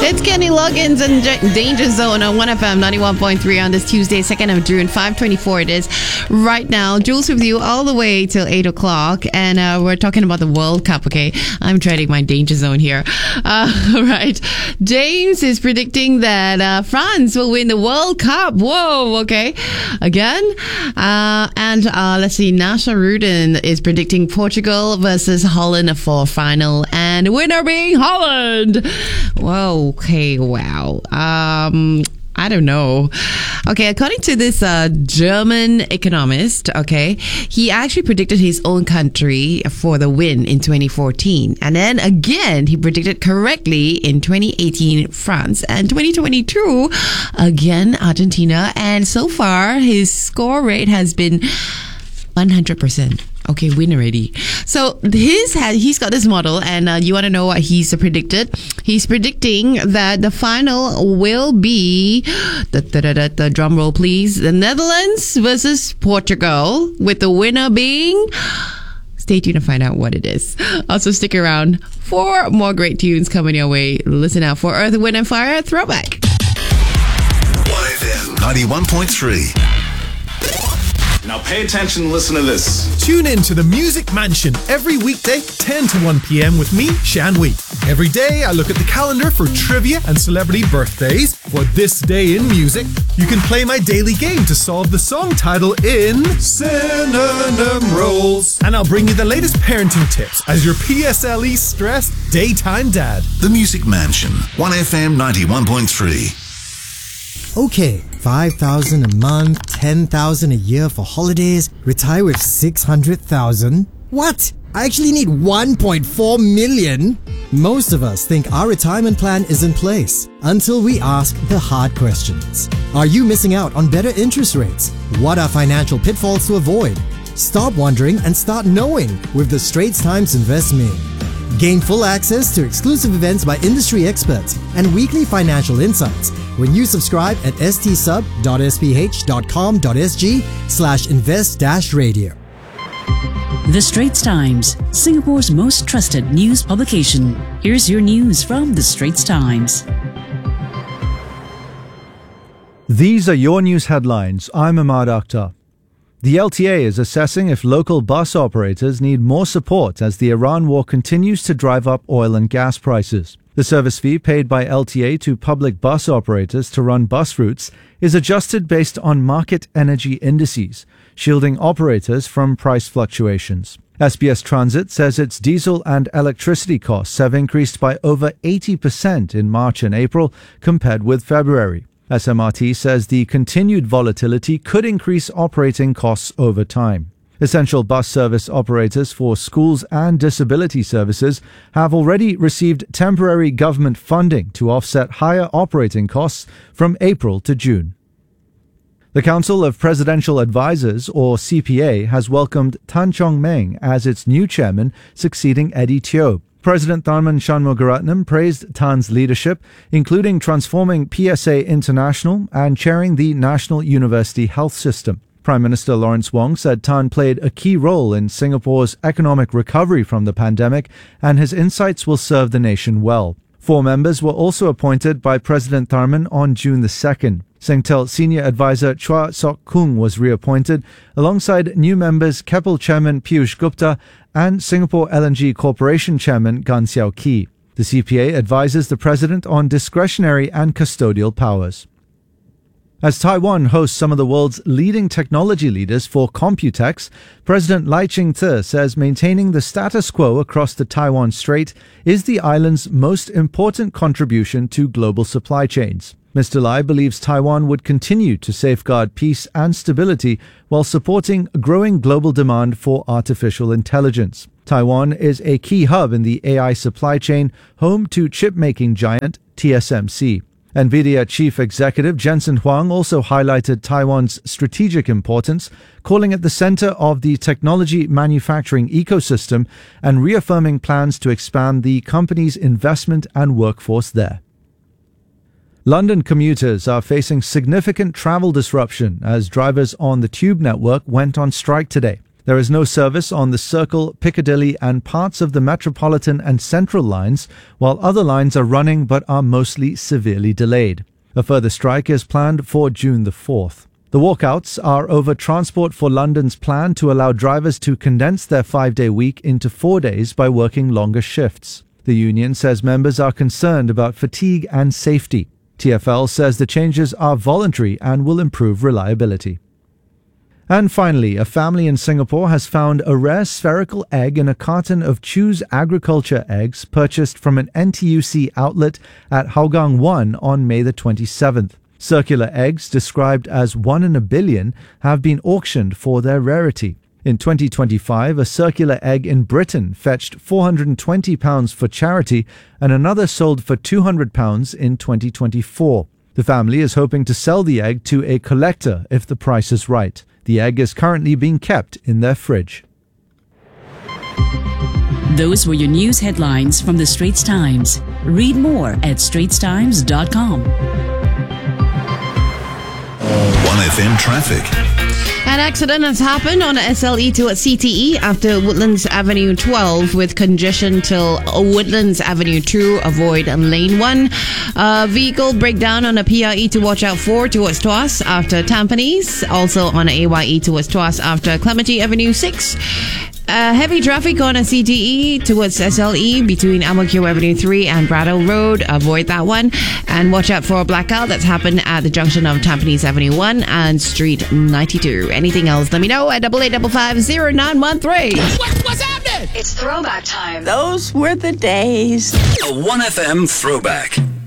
It's Kenny Loggins and Danger Zone on 1FM 91.3 on this Tuesday, 2nd of June, 5:24 it is right now. Jules with you all the way till 8 o'clock. And we're talking about the World Cup, okay? I'm treading my Danger Zone here. Right. James is predicting that France will win the World Cup. Whoa, okay. Again. And let's see, Nasha Rudin is predicting Portugal versus Holland for final. And the winner being Holland. Whoa. Okay, wow. I don't know. Okay, according to this German economist, okay, he actually predicted his own country for the win in 2014. And then again, he predicted correctly in 2018, France. And 2022, again, Argentina. And so far, his score rate has been 100%. Okay, win already. So he's got this model, and you want to know what he's predicted? He's predicting that the final will be the drum roll, please. The Netherlands versus Portugal, with the winner being. Stay tuned to find out what it is. Also, stick around for more great tunes coming your way. Listen out for Earth, Wind, and Fire Throwback. 1FM 91.3. Now pay attention and listen to this. Tune in to the Music Mansion every weekday, 10 to 1 p.m. with me, Shan Wee. Every day, I look at the calendar for trivia and celebrity birthdays. For this day in music, you can play my daily game to solve the song title in Synonym Rolls. And I'll bring you the latest parenting tips as your PSLE stressed daytime dad. The Music Mansion, 1FM 91.3. Okay, 5,000 a month, 10,000 a year for holidays, retire with 600,000. What? I actually need 1.4 million? Most of us think our retirement plan is in place until we ask the hard questions. Are you missing out on better interest rates? What are financial pitfalls to avoid? Stop wondering and start knowing with the Straits Times Invest Me. Gain full access to exclusive events by industry experts and weekly financial insights when you subscribe at stsub.sph.com.sg/invest-radio. The Straits Times, Singapore's most trusted news publication. Here's your news from The Straits Times. These are your news headlines. I'm Ahmad Akhtar. The LTA is assessing if local bus operators need more support as the Iran war continues to drive up oil and gas prices. The service fee paid by LTA to public bus operators to run bus routes is adjusted based on market energy indices, shielding operators from price fluctuations. SBS Transit says its diesel and electricity costs have increased by over 80% in March and April compared with February. SMRT says the continued volatility could increase operating costs over time. Essential bus service operators for schools and disability services have already received temporary government funding to offset higher operating costs from April to June. The Council of Presidential Advisors, or CPA, has welcomed Tan Chong Meng as its new chairman, succeeding Eddie Teo. President Tharman Shanmugaratnam praised Tan's leadership, including transforming PSA International and chairing the National University Health System. Prime Minister Lawrence Wong said Tan played a key role in Singapore's economic recovery from the pandemic, and his insights will serve the nation well. 4 members were also appointed by President Tharman on June the 2nd. Singtel Senior Advisor Chua Sok Kung was reappointed, alongside new members Keppel Chairman Piyush Gupta and Singapore LNG Corporation Chairman Gan Siao Ki. The CPA advises the President on discretionary and custodial powers. As Taiwan hosts some of the world's leading technology leaders for Computex, President Lai Ching-te says maintaining the status quo across the Taiwan Strait is the island's most important contribution to global supply chains. Mr. Lai believes Taiwan would continue to safeguard peace and stability while supporting growing global demand for artificial intelligence. Taiwan is a key hub in the AI supply chain, home to chip-making giant TSMC. NVIDIA Chief Executive Jensen Huang also highlighted Taiwan's strategic importance, calling it the center of the technology manufacturing ecosystem and reaffirming plans to expand the company's investment and workforce there. London commuters are facing significant travel disruption as drivers on the Tube network went on strike today. There is no service on the Circle, Piccadilly and parts of the Metropolitan and Central lines, while other lines are running but are mostly severely delayed. A further strike is planned for June the 4th. The walkouts are over Transport for London's plan to allow drivers to condense their 5-day week into 4 days by working longer shifts. The union says members are concerned about fatigue and safety. TfL says the changes are voluntary and will improve reliability. And finally, a family in Singapore has found a rare spherical egg in a carton of Choose Agriculture eggs purchased from an NTUC outlet at Hougang 1 on May the 27th. Circular eggs, described as 1 in a billion, have been auctioned for their rarity. In 2025, a circular egg in Britain fetched £420 for charity and another sold for £200 in 2024. The family is hoping to sell the egg to a collector if the price is right. The egg is currently being kept in their fridge. Those were your news headlines from the Straits Times. Read more at straitstimes.com. 1FM traffic. An accident has happened on SLE towards CTE after Woodlands Avenue 12 with congestion till Woodlands Avenue 2. Avoid lane 1. Vehicle breakdown on a PRE to watch out for towards Tuas after Tampines. Also on a AYE towards Tuas after Clementi Avenue 6. Heavy traffic on a CTE towards SLE between Ang Mo Kio Avenue 3 and Brattle Road. Avoid that one. And watch out for a blackout that's happened at the junction of Tampines Avenue 1 and Street 92. Anything else, let me know at 88550913. What's happening? It's throwback time. Those were the days. A 1FM throwback.